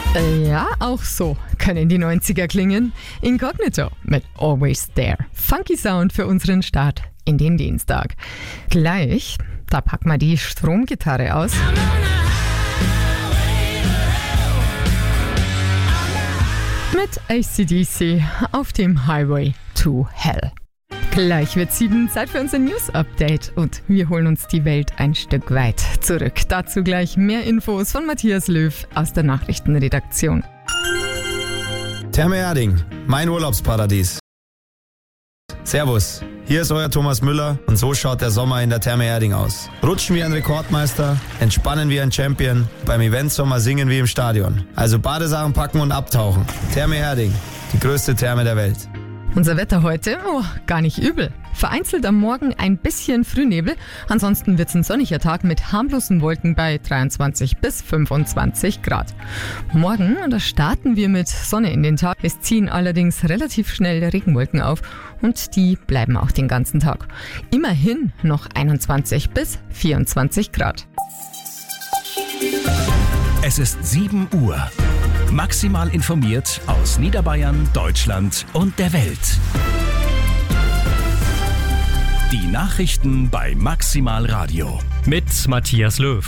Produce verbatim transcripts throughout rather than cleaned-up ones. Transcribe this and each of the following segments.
Ja, auch so können die neunziger klingen. Incognito mit Always There. Funky Sound für unseren Start in den Dienstag. Gleich, da packen wir die Stromgitarre aus. Mit A C D C auf dem Highway to Hell. Gleich wird sieben, Zeit für unser News-Update und wir holen uns die Welt ein Stück weit zurück. Dazu gleich mehr Infos von Matthias Löw aus der Nachrichtenredaktion. Therme Erding, mein Urlaubsparadies. Servus, hier ist euer Thomas Müller und so schaut der Sommer in der Therme Erding aus. Rutschen wie ein Rekordmeister, entspannen wie ein Champion, beim Eventsommer singen wie im Stadion. Also Badesachen packen und abtauchen. Therme Erding, die größte Therme der Welt. Unser Wetter heute, oh, gar nicht übel. Vereinzelt am Morgen ein bisschen Frühnebel, ansonsten wird es ein sonniger Tag mit harmlosen Wolken bei dreiundzwanzig bis fünfundzwanzig Grad. Morgen, da starten wir mit Sonne in den Tag. Es ziehen allerdings relativ schnell Regenwolken auf und die bleiben auch den ganzen Tag. Immerhin noch einundzwanzig bis vierundzwanzig Grad. Es ist sieben Uhr. Maximal informiert aus Niederbayern, Deutschland und der Welt. Die Nachrichten bei Maximal Radio. Mit Matthias Löw.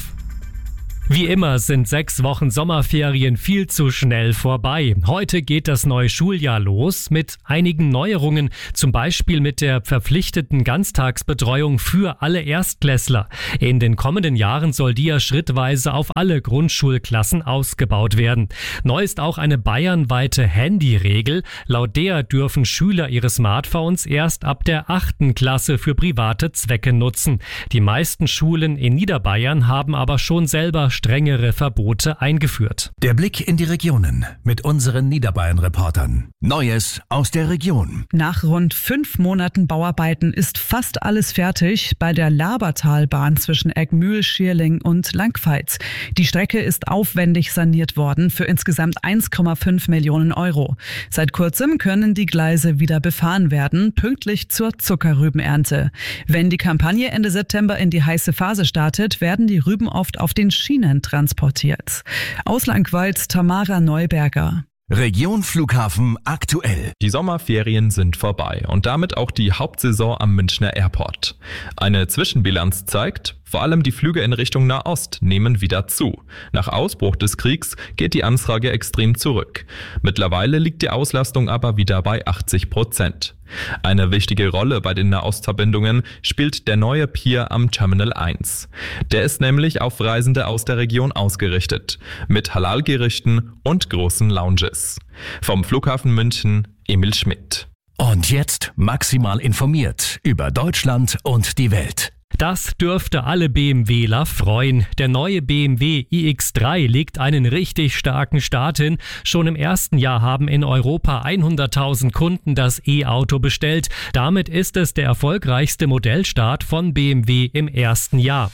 Wie immer sind sechs Wochen Sommerferien viel zu schnell vorbei. Heute geht das neue Schuljahr los mit einigen Neuerungen, zum Beispiel mit der verpflichteten Ganztagsbetreuung für alle Erstklässler. In den kommenden Jahren soll die ja schrittweise auf alle Grundschulklassen ausgebaut werden. Neu ist auch eine bayernweite Handyregel. Laut der dürfen Schüler ihre Smartphones erst ab der achten Klasse für private Zwecke nutzen. Die meisten Schulen in Niederbayern haben aber schon selber strengere Verbote eingeführt. Der Blick in die Regionen mit unseren Niederbayern-Reportern. Neues aus der Region. Nach rund fünf Monaten Bauarbeiten ist fast alles fertig bei der Labertalbahn zwischen Eggmühl, Schierling und Langpfalz. Die Strecke ist aufwendig saniert worden für insgesamt eins Komma fünf Millionen Euro. Seit kurzem können die Gleise wieder befahren werden, pünktlich zur Zuckerrübenernte. Wenn die Kampagne Ende September in die heiße Phase startet, werden die Rüben oft auf den Schienen transportiert. Aus Langweiz Tamara Neuberger. Region Flughafen aktuell. Die Sommerferien sind vorbei und damit auch die Hauptsaison am Münchner Airport. Eine Zwischenbilanz zeigt, vor allem die Flüge in Richtung Nahost nehmen wieder zu. Nach Ausbruch des Kriegs geht die Anfrage extrem zurück. Mittlerweile liegt die Auslastung aber wieder bei achtzig Prozent. Eine wichtige Rolle bei den Nahostverbindungen spielt der neue Pier am Terminal eins. Der ist nämlich auf Reisende aus der Region ausgerichtet, mit Halal-Gerichten und großen Lounges. Vom Flughafen München, Emil Schmidt. Und jetzt maximal informiert über Deutschland und die Welt. Das dürfte alle BMWler freuen. Der neue B M W i X drei legt einen richtig starken Start hin. Schon im ersten Jahr haben in Europa hunderttausend Kunden das E-Auto bestellt. Damit ist es der erfolgreichste Modellstart von B M W im ersten Jahr.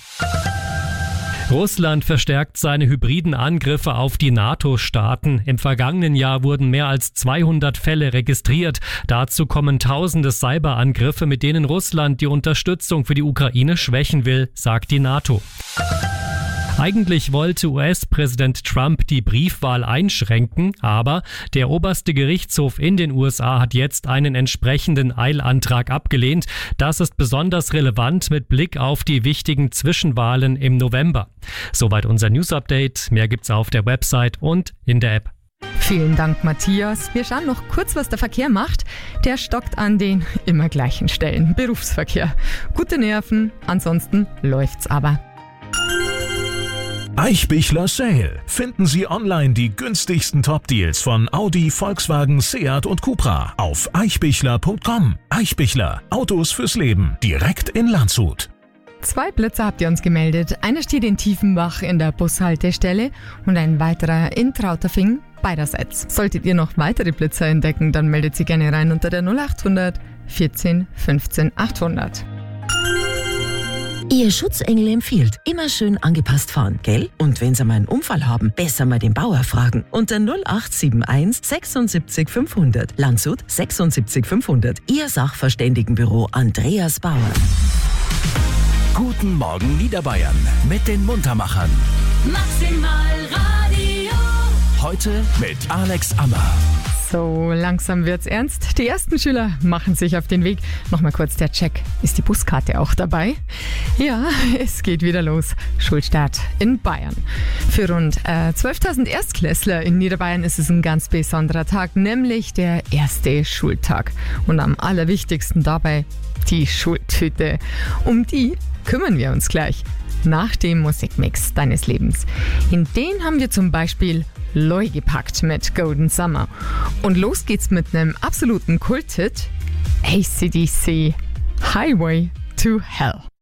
Russland verstärkt seine hybriden Angriffe auf die NATO-Staaten. Im vergangenen Jahr wurden mehr als zweihundert Fälle registriert. Dazu kommen tausende Cyberangriffe, mit denen Russland die Unterstützung für die Ukraine schwächen will, sagt die NATO. Eigentlich wollte U S-Präsident Trump die Briefwahl einschränken, aber der oberste Gerichtshof in den U S A hat jetzt einen entsprechenden Eilantrag abgelehnt. Das ist besonders relevant mit Blick auf die wichtigen Zwischenwahlen im November. Soweit unser News-Update. Mehr gibt's auf der Website und in der App. Vielen Dank, Matthias. Wir schauen noch kurz, was der Verkehr macht. Der stockt an den immer gleichen Stellen. Berufsverkehr. Gute Nerven, ansonsten läuft's aber. Eichbichler Sale. Finden Sie online die günstigsten Top-Deals von Audi, Volkswagen, Seat und Cupra auf eichbichler punkt com. Eichbichler. Autos fürs Leben. Direkt in Landshut. Zwei Blitzer habt ihr uns gemeldet. Einer steht in Tiefenbach in der Bushaltestelle und ein weiterer in Trauterfing beiderseits. Solltet ihr noch weitere Blitzer entdecken, dann meldet sie gerne rein unter der null achthundert vierzehn fünfzehn achthundert. Ihr Schutzengel empfiehlt, immer schön angepasst fahren, gell? Und wenn Sie mal einen Unfall haben, besser mal den Bauer fragen. Unter null acht sieben eins sechsundsiebzig fünfhundert. Landshut sechsundsiebzig fünfhundert. Ihr Sachverständigenbüro Andreas Bauer. Guten Morgen Niederbayern mit den Muntermachern. Maximal Radio. Heute Heute mit Alex Ammer. So, langsam wird's ernst. Die ersten Schüler machen sich auf den Weg. Nochmal kurz der Check. Ist die Buskarte auch dabei? Ja, es geht wieder los. Schulstart in Bayern. Für rund äh, zwölftausend Erstklässler in Niederbayern ist es ein ganz besonderer Tag, nämlich der erste Schultag. Und am allerwichtigsten dabei die Schultüte. Um die kümmern wir uns gleich. Nach dem Musikmix deines Lebens. In den haben wir zum Beispiel Loi gepackt mit Golden Summer. Und los geht's mit einem absoluten Kult-Hit: A C D C, Highway to Hell.